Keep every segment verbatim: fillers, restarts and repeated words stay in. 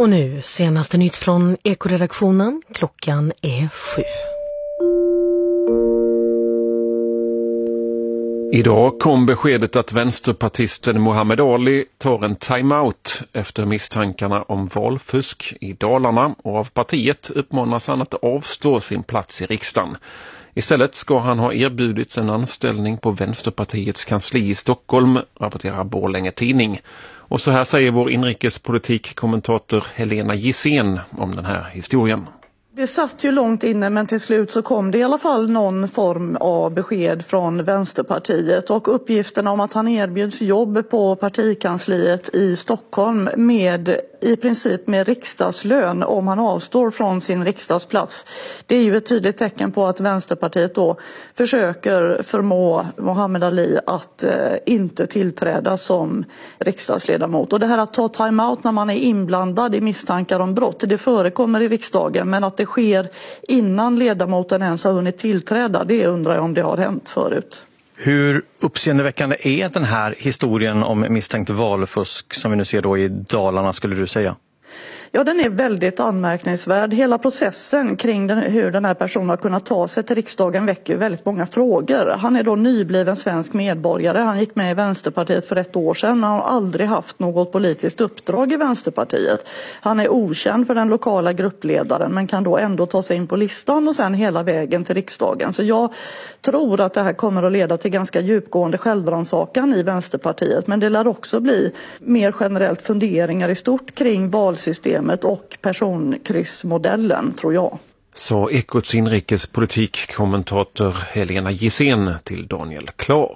Och nu, senaste nytt från Ekoredaktionen. Klockan är sju. Idag kom beskedet att vänsterpartisten Muhammed Ali tar en timeout efter misstankarna om valfusk i Dalarna, och av partiet uppmanas han att avstå sin plats i riksdagen. Istället ska han ha erbjudits en anställning på Vänsterpartiets kansli i Stockholm, rapporterar Borlänge Tidning. Och så här säger vår inrikespolitikkommentator Helena Gissén om den här historien. Det satt ju långt inne, men till slut så kom det i alla fall någon form av besked från Vänsterpartiet, och uppgiften om att han erbjuds jobb på partikansliet i Stockholm med i princip med riksdagslön om han avstår från sin riksdagsplats. Det är ju ett tydligt tecken på att Vänsterpartiet då försöker förmå Muhammed Ali att eh, inte tillträda som riksdagsledamot. Och det här att ta timeout när man är inblandad i misstankar om brott, det förekommer i riksdagen, men att det sker innan ledamoten ens har hunnit tillträda, det undrar jag om det har hänt förut. Hur uppseendeväckande är den här historien om misstänkt valfusk som vi nu ser då i Dalarna, skulle du säga? Ja, den är väldigt anmärkningsvärd. Hela processen kring den, hur den här personen har kunnat ta sig till riksdagen väcker väldigt många frågor. Han är då nybliven svensk medborgare. Han gick med i Vänsterpartiet för ett år sedan. Han har aldrig haft något politiskt uppdrag i Vänsterpartiet. Han är okänd för den lokala gruppledaren, men kan då ändå ta sig in på listan och sen hela vägen till riksdagen. Så jag tror att det här kommer att leda till ganska djupgående självrannsakan i Vänsterpartiet. Men det lär också bli mer generellt funderingar i stort kring valsystemet och personkryssmodellen, tror jag. Så Ekots inrikespolitikkommentator Helena Gissén till Daniel Klar.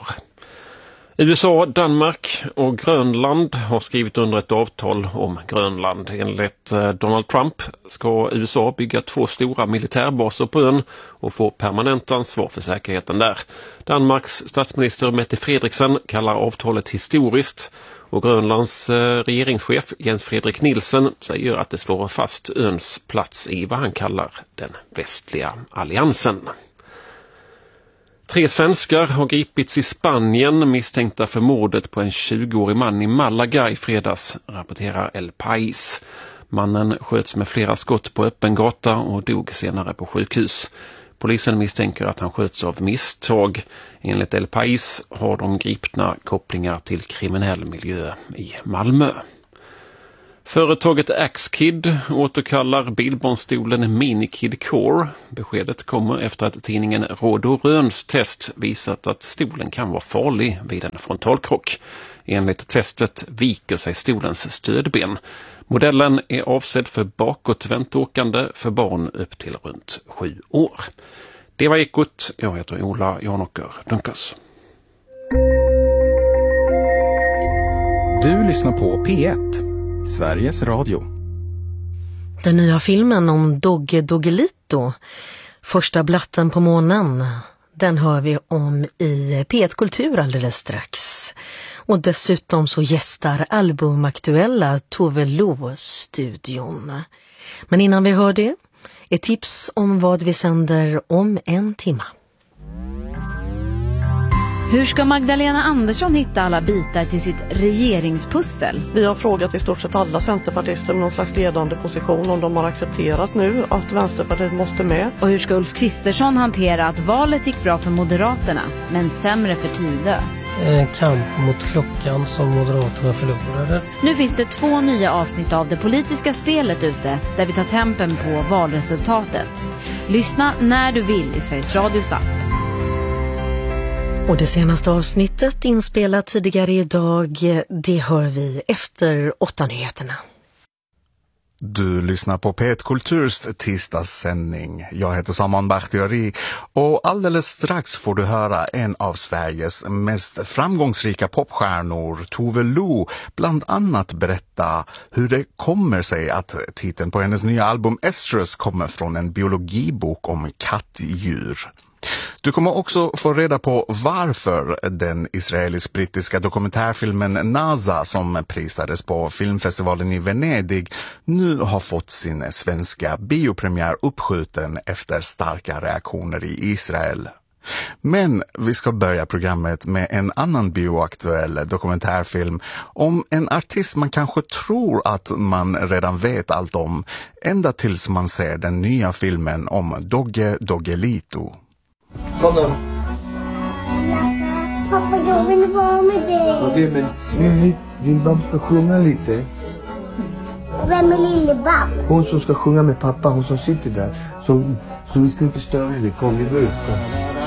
U S A, Danmark och Grönland har skrivit under ett avtal om Grönland. Enligt Donald Trump ska U S A bygga två stora militärbaser på ön och få permanent ansvar för säkerheten där. Danmarks statsminister Mette Frederiksen kallar avtalet historiskt, och Grönlands regeringschef Jens Fredrik Nielsen säger att det slår fast öns plats i vad han kallar den västliga alliansen. Tre svenskar har gripits i Spanien misstänkta för mordet på en tjugoårig man i Malaga i fredags, rapporterar El País. Mannen sköts med flera skott på öppen gata och dog senare på sjukhus. Polisen misstänker att han sköts av misstag. Enligt El País har de gripna kopplingar till kriminell miljö i Malmö. Företaget Axkid återkallar bilbarnstolen Minikid Core. Beskedet kommer efter att tidningen Råd och Röns test visat att stolen kan vara farlig vid en frontalkrock. Enligt testet viker sig stolens stödben. Modellen är avsedd för bakåtvänt åkande för barn upp till runt sju år. Det var Ekot. Jag heter Ola Janåker Dunkers. Du lyssnar på P ett, Sveriges Radio. Den nya filmen om Dogge Doggelito, första blatten på månen, den hör vi om i P ett Kultur alldeles strax. Och dessutom så gästar albumaktuella Tove Lo studion. Men innan vi hör det, ett tips om vad vi sänder om en timme. Hur ska Magdalena Andersson hitta alla bitar till sitt regeringspussel? Vi har frågat i stort sett alla centerpartister med någon slags ledande position om de har accepterat nu att Vänsterpartiet måste med. Och hur ska Ulf Kristersson hantera att valet gick bra för Moderaterna, men sämre för Tidö? Eh, kamp mot klockan som Moderaterna förlorade. Nu finns det två nya avsnitt av det politiska spelet ute där vi tar tempen på valresultatet. Lyssna när du vill i Sveriges Radios app. Och det senaste avsnittet inspelat tidigare idag, det hör vi efter åtta nyheterna. Du lyssnar på P ett Kulturs tisdagssändning. Jag heter Saman Bakhtiari och alldeles strax får du höra en av Sveriges mest framgångsrika popstjärnor, Tove Lo, bland annat berätta hur det kommer sig att titeln på hennes nya album Estrus kommer från en biologibok om kattdjur. Du kommer också få reda på varför den israelisk-brittiska dokumentärfilmen NASA, som prisades på filmfestivalen i Venedig, nu har fått sin svenska biopremiär uppskjuten efter starka reaktioner i Israel. Men vi ska börja programmet med en annan bioaktuell dokumentärfilm om en artist man kanske tror att man redan vet allt om, ända tills man ser den nya filmen om Dogge Doggelito. Kom då. Pappa, jag vill vara med dig. Okej, men nu din Bab ska sjunga lite. Vem är Lille-Bab? Hon som ska sjunga med pappa, hon som sitter där. Så, så vi ska inte störa henne. Kom, vi går ut. Kom.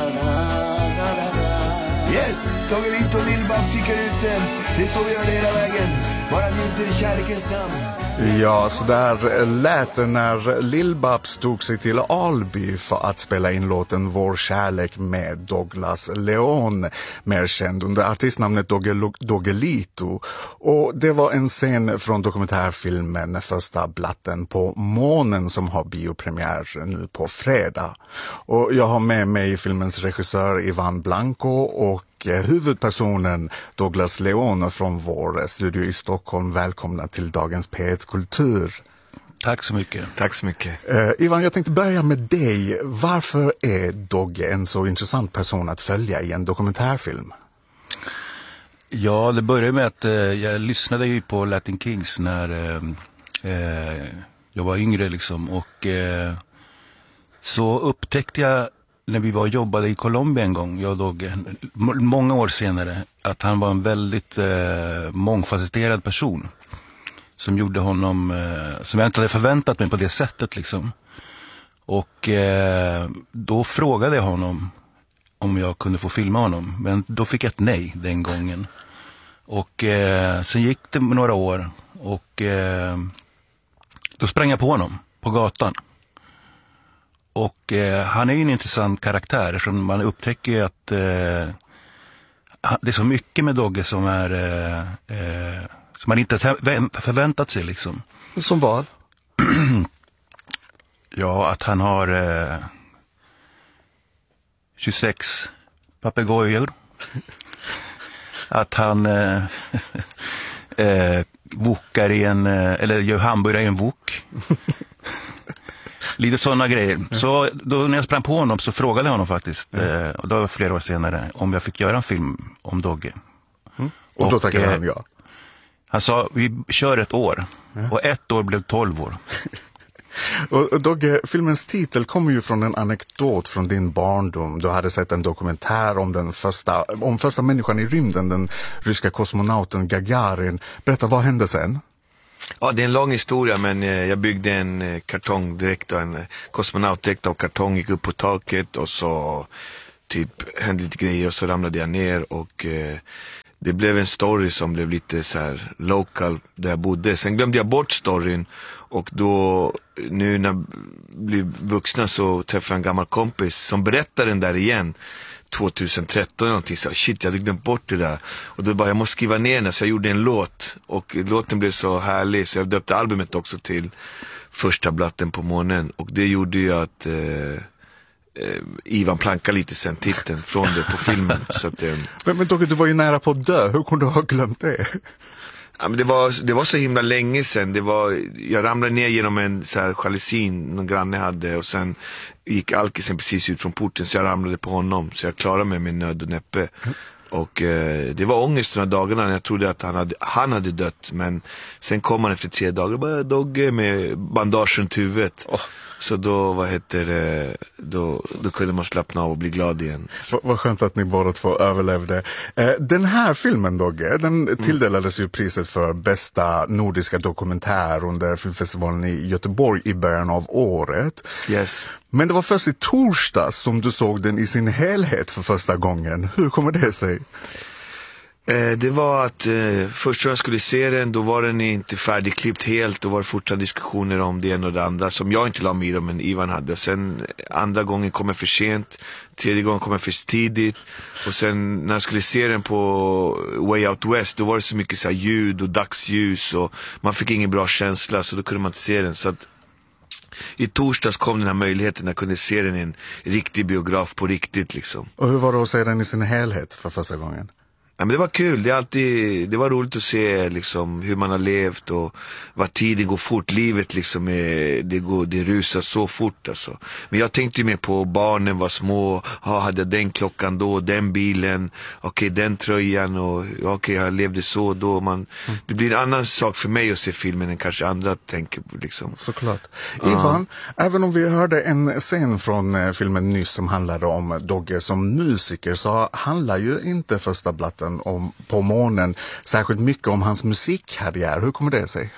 Yes, Doggelito och Lill-Bab kikar ut. Det är så vi gör det hela vägen. Bara njuter i kärlekens namn. Ja, så där lät det när Lill-Bab stod sig till Alby för att spela in låten Vår kärlek med Douglas Leon, mer känd under artistnamnet Dogge, Doggelito. Och det var en scen från dokumentärfilmen Första blatten på månen som har biopremiär nu på fredag. Och jag har med mig filmens regissör Ivan Blanco och huvudpersonen Douglas Leon från vår studio i Stockholm. Välkomna till dagens P ett Kultur. Tack så mycket. Tack så mycket. Uh, Ivan, jag tänkte börja med dig. Varför är Dogge en så intressant person att följa i en dokumentärfilm? Ja, det började med att eh, jag lyssnade ju på Latin Kings när eh, eh, jag var yngre liksom. Och eh, så upptäckte jag när vi var och jobbade i Colombia en gång, jag och Dogge, många år senare, att han var en väldigt eh, mångfacetterad person. Som gjorde honom, eh, som jag inte hade förväntat mig på det sättet liksom. Och eh, då frågade jag honom om jag kunde få filma honom. Men då fick jag ett nej den gången. Och eh, sen gick det några år och eh, då sprang jag på honom på gatan. Och eh, han är ju en intressant karaktär som man upptäcker att eh, det är så mycket med Dogge som är eh, eh, som man inte förväntat sig liksom. Som vad? Ja, att han har eh, tjugosex papegojor. Att han eh, eh, vokar i en, eller gör hamburgare i en vok. Lite sådana grejer. Så då när jag sprang på honom så frågade jag honom faktiskt, mm. eh, och då var flera år senare, om jag fick göra en film om Dogge. Mm. Och, och då tackade eh, han ja. Han sa, vi kör ett år. Mm. Och ett år blev tolv år. Och Dogge, filmens titel kommer ju från en anekdot från din barndom. Du hade sett en dokumentär om den första, om första människan i rymden, den ryska kosmonauten Gagarin. Berätta, vad hände sen? Ja, det är en lång historia, men jag byggde en kartongdräkt och en kosmonautdräkt av kartong, gick upp på taket och så typ hände lite grejer och så ramlade jag ner och eh, det blev en story som blev lite så här local där jag bodde. Sen glömde jag bort storyn och då nu när jag blev vuxna så träffade jag en gammal kompis som berättade den där igen tjugohundratretton eller någonting, så shit, jag hade glömt bort det där. Och då bara, jag måste skriva ner den, så jag gjorde en låt. Och låten blev så härlig, så jag döpte albumet också till Första blatten på månen. Och det gjorde ju att eh, eh, Ivan plankade lite sen titeln från det på filmen. Så att, eh, men men Dogge, du var ju nära på att dö, hur kunde du ha glömt det? Ja, men det, var, det var så himla länge sedan. Det var, jag ramlade ner genom en så här jalusin någon granne hade och sen gick alkisen precis ut från porten så jag ramlade på honom. Så jag klarade mig med nöd och näppe. Och eh, det var ångest de här dagarna när jag trodde att han hade, han hade dött. Men sen kom han efter tre dagar och bara Dogge med bandage runt huvudet. Oh. Så då, vad heter det, då, då kunde man slappna av och bli glad igen. Så, vad skönt att ni båda två överlevde. Eh, den här filmen, Dogge, den mm. tilldelades ju priset för bästa nordiska dokumentär under filmfestivalen i Göteborg i början av året. Yes. Men det var först i torsdags som du såg den i sin helhet för första gången. Hur kommer det sig? Eh, det var att eh, först när jag skulle se den, då var den inte färdigklippt helt. Då var det fortfarande diskussioner om det ena och det andra som jag inte la mig i dem, men Ivan hade. Sen andra gången kom jag för sent, tredje gången kom jag för tidigt. Och sen när jag skulle se den på Way Out West, då var det så mycket så här ljud och dagsljus och man fick ingen bra känsla, så då kunde man inte se den. Så att i torsdags kom den här möjligheten att kunna se den i en riktig biograf på riktigt liksom. Och hur var det att se den i sin helhet för första gången? Ja, men det var kul, det, är alltid, det var roligt att se liksom, hur man har levt och vad tiden går fort, livet liksom är, det, går, det rusar så fort alltså. Men jag tänkte ju mer på barnen var små, ha, hade jag den klockan då, den bilen, okej okay, den tröjan och okej okay, jag levde så då. Man, mm. Det blir en annan sak för mig att se filmen än kanske andra tänker på liksom. Såklart. Ja. Ivan, även om vi hörde en scen från filmen nyss som handlade om Dogge som musiker, så handlar ju inte första blatten om, på månen särskilt mycket om hans musikkarriär. Hur kommer det sig?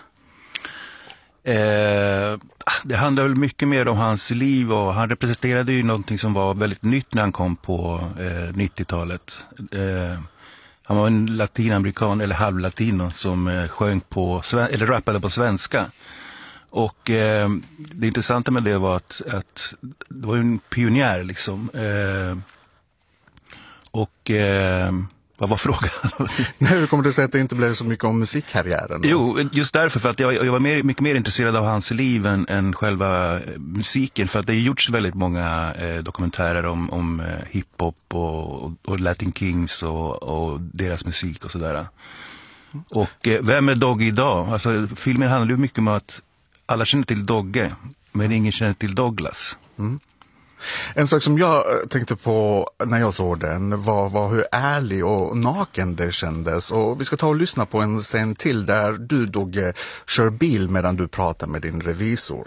Eh, det handlar väl mycket mer om hans liv, och han representerade ju någonting som var väldigt nytt när han kom på eh, nittiotalet. Eh, han var en latinamerikan eller halvlatino som eh, sjöng på sven- eller rappade på svenska. Och eh, det intressanta med det var att, att det var en pionjär liksom. Eh, och eh, vad var frågan? Nej, hur kommer det sig att det inte blev så mycket om musikkarriären då? Jo, just därför, för att jag, jag var mer, mycket mer intresserad av hans liv än, än själva musiken. För att det har gjorts väldigt många eh, dokumentärer om, om eh, hiphop och, och, och Latin Kings och, och deras musik och sådär. Och eh, vem är Dogge idag? Alltså, filmen handlar ju mycket om att alla känner till Dogge, men ingen känner till Douglas. Mm. En sak som jag tänkte på när jag såg den var, var hur ärlig och naken det kändes. Och vi ska ta och lyssna på en scen till där du, Dogge, kör bil medan du pratar med din revisor.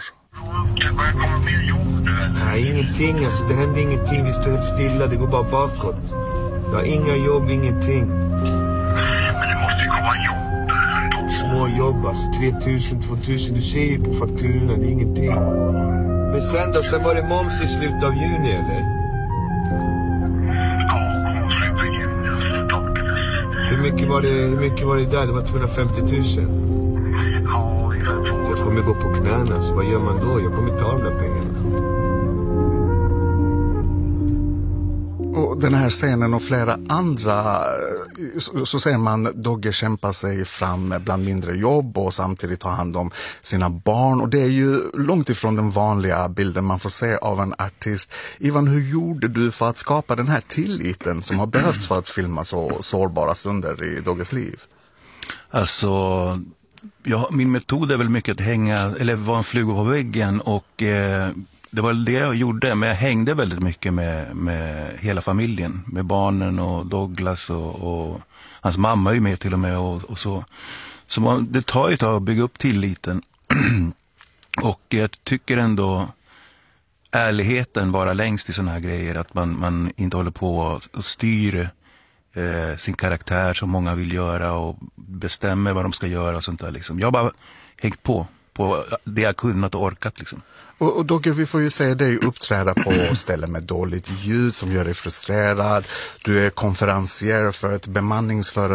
Nej, ingenting. Alltså, det händer ingenting. Det står helt stilla. Det går bara bakåt. Jag har inga jobb, ingenting. Men det måste ju komma jobb. Små jobb, alltså tre tusen, två tusen. Du ser ju på fakturorna, det är ingenting. Men sen då, sen var det moms i slutet av juni, eller? Ja, slutet av juni. Hur mycket var det, hur mycket var det där? Det var tvåhundrafemtio tusen. Ja, jag tror. Jag kommer gå på knäna, så vad gör man då? Jag kommer ta av de pengarna. Och den här scenen och flera andra, så, så ser man Dogge kämpa sig fram bland mindre jobb och samtidigt ta hand om sina barn. Och det är ju långt ifrån den vanliga bilden man får se av en artist. Ivan, hur gjorde du för att skapa den här tilliten som har behövts för att filma så sårbara stunder i Dogges liv? Alltså, ja, min metod är väl mycket att hänga, eller vara en fluga på väggen, och eh, det var det jag gjorde, men jag hängde väldigt mycket med, med hela familjen, med barnen och Douglas och, och hans mamma är ju med till och med och, och så. Så man, det tar ju ett tag att bygga upp tilliten. Och jag tycker ändå ärligheten vara längst i såna här grejer, att man, man inte håller på och styr eh, sin karaktär som många vill göra och bestämmer vad de ska göra och sånt där liksom. Jag har bara hängt på på det jag kunnat och orkat liksom. Och, och Dogge, vi får ju se dig uppträda på ställen med dåligt ljud som gör dig frustrerad. Du är konferencier för ett bemanningsföretag